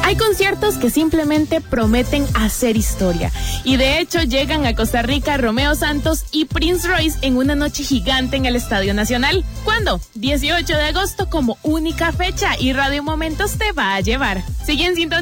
Hay conciertos que simplemente prometen hacer historia. Y de hecho llegan a Costa Rica Romeo Santos y Prince Royce en una noche gigante en el Estadio Nacional. ¿Cuándo? 18 de agosto como única fecha y Radio Momentos te va a llevar. Sigue en sintonía.